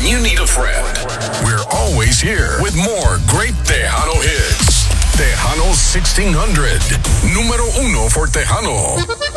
you need a friend, we're always here with more great Tejano hits. Tejano 1600, número uno for Tejano.